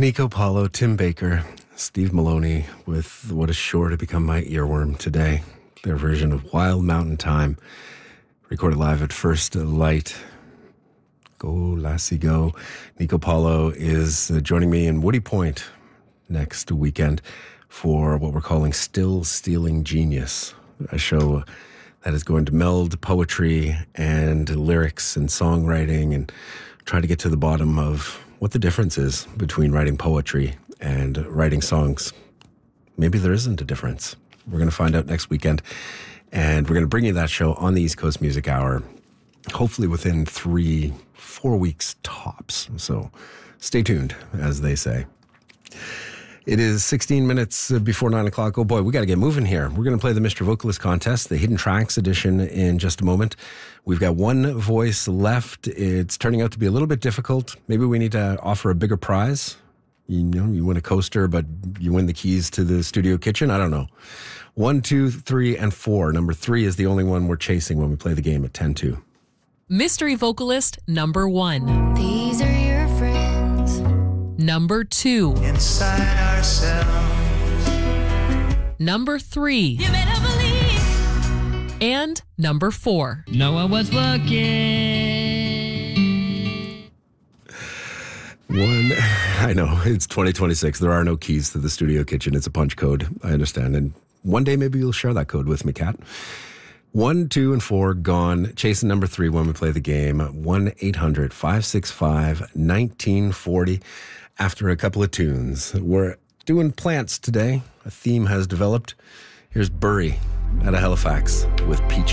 Nico Paulo, Tim Baker, Steve Maloney with what is sure to become my earworm today. Their version of Wild Mountain Time, recorded live at First Light. Go, Lassie, go. Nico Paulo is joining me in Woody Point next weekend for what we're calling Still Stealing Genius, a show that is going to meld poetry and lyrics and songwriting and try to get to the bottom of what the difference is between writing poetry and writing songs. Maybe there isn't a difference. We're going to find out next weekend, and we're going to bring you that show on the East Coast Music Hour, hopefully within 3-4 weeks tops. So stay tuned, as they say. It is 16 minutes before 9 o'clock. Oh boy, we got to get moving here. We're going to play the Mr. Vocalist Contest, the Hidden Tracks edition, in just a moment. We've got one voice left. It's turning out to be a little bit difficult. Maybe we need to offer a bigger prize. You know, you win a coaster, but you win the keys to the studio kitchen. I don't know. 1, 2, 3, and 4. Number 3 is the only one we're chasing when we play the game at 10-2. Mystery Vocalist number 1. These are your friends. Number 2. Inside ourselves. Number 3. You better believe. And number 4. Noah was looking. I know, it's 2026. There are no keys to the studio kitchen. It's a punch code, I understand. And one day maybe you'll share that code with me, Kat. 1, 2, and 4 gone. Chasing number 3 when we play the game. 1-800-565-1940. After a couple of tunes. We're doing plants today. A theme has developed. Here's Burry out of Halifax with Peaches.